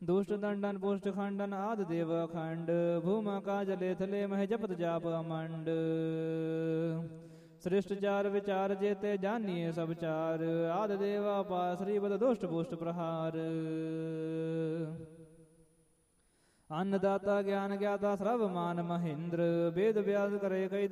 दुष्ट दंडन पुष्ट खंडन आदि देव खंड भूमा का जले थले मह जपत जाप अमंड श्रेष्ठ चार विचार जेते जानिए सब चार आदि देवा पा श्री बद दुष्ट पुष्ट प्रहार अन्नदाता ज्ञान ज्ञाता सर्व मान महेंद्र वेद व्यास करे कई